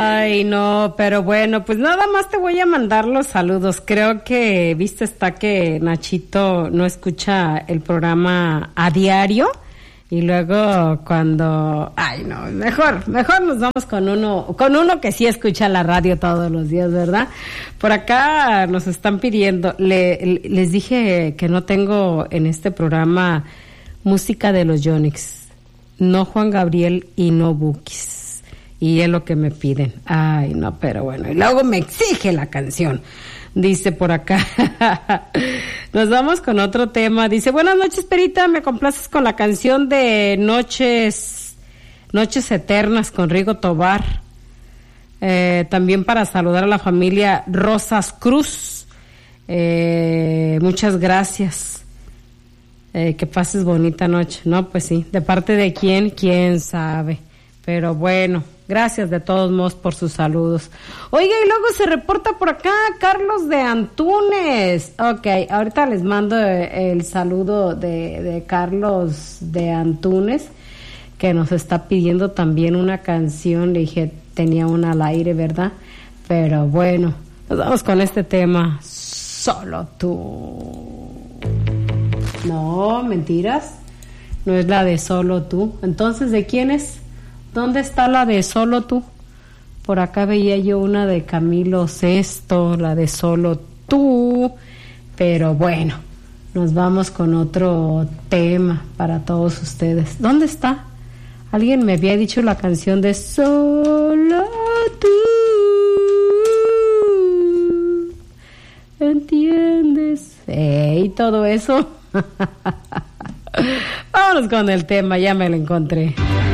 Ay, no, pero bueno, pues nada más te voy a mandar los saludos. Creo que, viste, está que Nachito no escucha el programa a diario y luego cuando, ay no, mejor nos vamos con uno que sí escucha la radio todos los días, ¿verdad? Por acá nos están pidiendo, les dije que no tengo en este programa música de los Yonix, no Juan Gabriel y no Bukis. Y es lo que me piden. Ay, no, pero bueno. Y luego me exige la canción. Dice por acá. Nos vamos con otro tema. Dice, buenas noches, Perita. Me complaces con la canción de Noches Eternas con Rigo Tobar. También para saludar a la familia Rosas Cruz. Muchas gracias. Que pases bonita noche. No, pues sí. ¿De parte de quién? ¿Quién sabe? Pero bueno, gracias de todos modos por sus saludos. Oiga, y luego se reporta por acá Carlos de Antunes. Ok, ahorita les mando el saludo de Carlos de Antunes, que nos está pidiendo también una canción. Le dije, tenía una al aire, ¿verdad? Pero bueno, nos vamos con este tema. Solo tú. No, mentiras. No es la de Solo tú. Entonces, ¿de quién es? ¿Dónde está la de Solo tú? Por acá veía yo una de Camilo Sesto, la de Solo tú. Pero bueno, nos vamos con otro tema para todos ustedes. ¿Dónde está? Alguien me había dicho la canción de Solo tú. ¿Entiendes? Y todo eso. Vámonos con el tema, ya me lo encontré.